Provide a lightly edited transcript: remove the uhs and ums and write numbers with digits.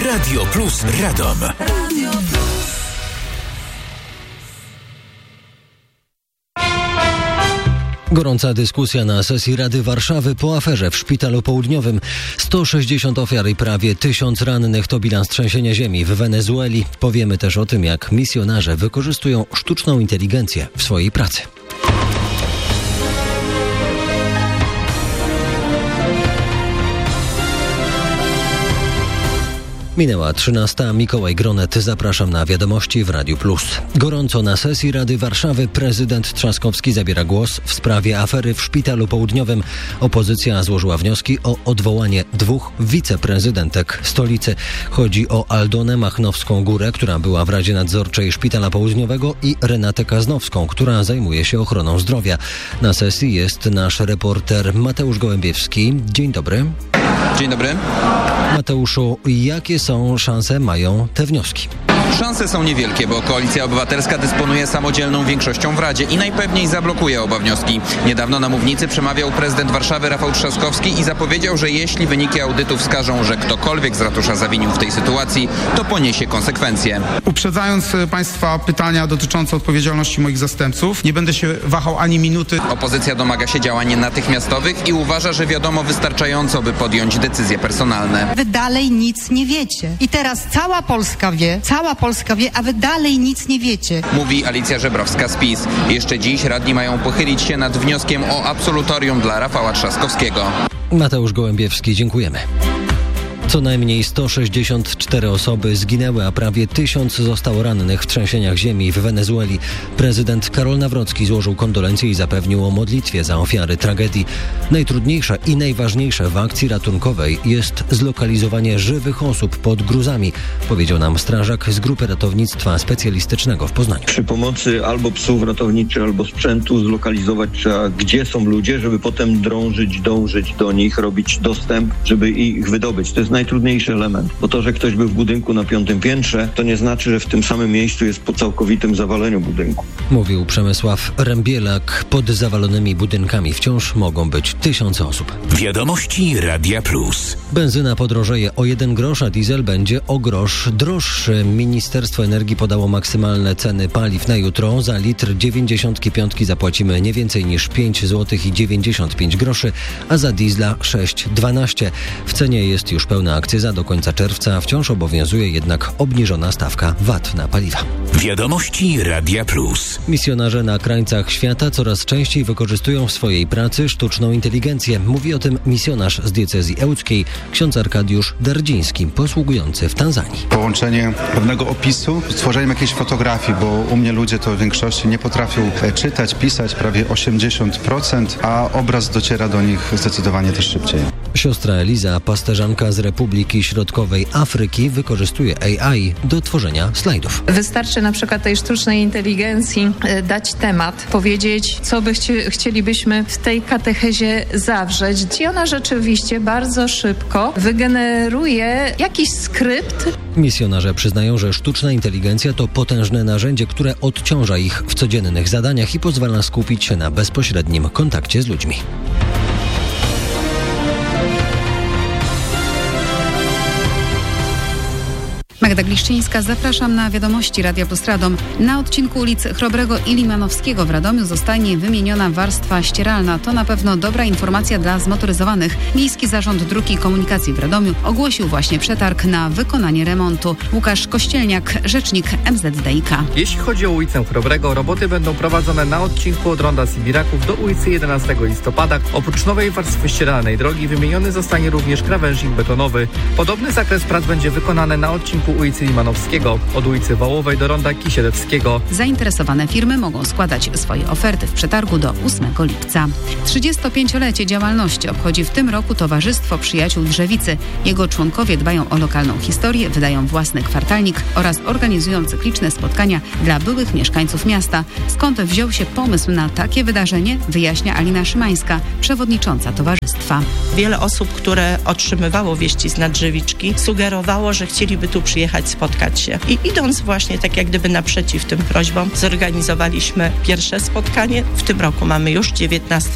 Radio Plus Radom. Radio Plus. Gorąca dyskusja na sesji Rady Warszawy po aferze w Szpitalu Południowym. 160 ofiar i prawie 1000 rannych to bilans trzęsienia ziemi w Wenezueli. Powiemy też o tym, jak misjonarze wykorzystują sztuczną inteligencję w swojej pracy. Minęła 13. Mikołaj Gronet. Zapraszam na wiadomości w Radiu Plus. Gorąco na sesji Rady Warszawy prezydent Trzaskowski zabiera głos w sprawie afery w Szpitalu Południowym. Opozycja złożyła wnioski o odwołanie 2 wiceprezydentek stolicy. Chodzi o Aldonę Machnowską-Górę, która była w Radzie Nadzorczej Szpitala Południowego, i Renatę Kaznowską, która zajmuje się ochroną zdrowia. Na sesji jest nasz reporter Mateusz Gołębiewski. Dzień dobry. Dzień dobry. Mateuszu, jakie są szanse mają te wnioski? Szanse są niewielkie, bo Koalicja Obywatelska dysponuje samodzielną większością w Radzie i najpewniej zablokuje oba wnioski. Niedawno na mównicy przemawiał prezydent Warszawy Rafał Trzaskowski i zapowiedział, że jeśli wyniki audytu wskażą, że ktokolwiek z ratusza zawinił w tej sytuacji, to poniesie konsekwencje. Uprzedzając Państwa pytania dotyczące odpowiedzialności moich zastępców, nie będę się wahał ani minuty. Opozycja domaga się działań natychmiastowych i uważa, że wiadomo wystarczająco, by podjąć decyzje personalne. Wy dalej nic nie wiecie. I teraz cała Polska wie, a wy dalej nic nie wiecie. Mówi Alicja Żebrowska z PiS. Jeszcze dziś radni mają pochylić się nad wnioskiem o absolutorium dla Rafała Trzaskowskiego. Mateusz Gołębiewski, dziękujemy. Co najmniej 164 osoby zginęły, a prawie 1000 zostało rannych w trzęsieniach ziemi w Wenezueli. Prezydent Karol Nawrocki złożył kondolencje i zapewnił o modlitwie za ofiary tragedii. Najtrudniejsze i najważniejsze w akcji ratunkowej jest zlokalizowanie żywych osób pod gruzami, powiedział nam strażak z Grupy Ratownictwa Specjalistycznego w Poznaniu. Przy pomocy albo psów ratowniczych, albo sprzętu zlokalizować trzeba, gdzie są ludzie, żeby potem dążyć do nich, robić dostęp, żeby ich wydobyć. To jest najtrudniejszy element, bo to, że ktoś był w budynku na 5. piętrze, to nie znaczy, że w tym samym miejscu jest po całkowitym zawaleniu budynku. Mówił Przemysław Rębielak. Pod zawalonymi budynkami wciąż mogą być 1000 osób. Wiadomości Radia Plus. Benzyna podrożeje o 1 grosz, a diesel będzie o grosz droższy. Ministerstwo Energii podało maksymalne ceny paliw na jutro. Za litr 95 zapłacimy nie więcej niż 5 zł i 95 groszy, a za diesla 6,12. W cenie jest już pełna akcyza do końca czerwca. Wciąż obowiązuje jednak obniżona stawka VAT na paliwa. Wiadomości Radia Plus. Misjonarze na krańcach świata coraz częściej wykorzystują w swojej pracy sztuczną inteligencję. Mówi o tym misjonarz z diecezji ełckiej, ksiądz Arkadiusz Dardziński, posługujący w Tanzanii. Połączenie pewnego opisu z tworzeniem jakiejś fotografii, bo u mnie ludzie to w większości nie potrafią czytać, pisać, prawie 80%, a obraz dociera do nich zdecydowanie też szybciej. Siostra Eliza, pasterzanka z Republiki Środkowej Afryki, wykorzystuje AI do tworzenia slajdów. Wystarczy na przykład tej sztucznej inteligencji dać temat, powiedzieć, co chcielibyśmy w tej katechezie zawrzeć. I ona rzeczywiście bardzo szybko wygeneruje jakiś skrypt. Misjonarze przyznają, że sztuczna inteligencja to potężne narzędzie, które odciąża ich w codziennych zadaniach i pozwala skupić się na bezpośrednim kontakcie z ludźmi. Magda Gliszczyńska, zapraszam na wiadomości Radia Plus Radom. Na odcinku ulic Chrobrego i Limanowskiego w Radomiu zostanie wymieniona warstwa ścieralna. To na pewno dobra informacja dla zmotoryzowanych. Miejski Zarząd Dróg i Komunikacji w Radomiu ogłosił właśnie przetarg na wykonanie remontu. Łukasz Kościelniak, rzecznik MZDiK. Jeśli chodzi o ulicę Chrobrego, roboty będą prowadzone na odcinku od ronda Sybiraków do ulicy 11 listopada. Oprócz nowej warstwy ścieralnej drogi wymieniony zostanie również krawężnik betonowy. Podobny zakres prac będzie wykonany na odcinku ulicy Limanowskiego, od ulicy Wołowej do ronda Kisielewskiego. Zainteresowane firmy mogą składać swoje oferty w przetargu do 8 lipca. 35-lecie działalności obchodzi w tym roku Towarzystwo Przyjaciół Drzewicy. Jego członkowie dbają o lokalną historię, wydają własny kwartalnik oraz organizują cykliczne spotkania dla byłych mieszkańców miasta. Skąd wziął się pomysł na takie wydarzenie, wyjaśnia Alina Szymańska, przewodnicząca towarzystwa. Wiele osób, które otrzymywało wieści z Nadrzewiczki, sugerowało, że chcieliby tu przyjechać, spotkać się. I idąc właśnie tak jak gdyby naprzeciw tym prośbom, zorganizowaliśmy pierwsze spotkanie. W tym roku mamy już 19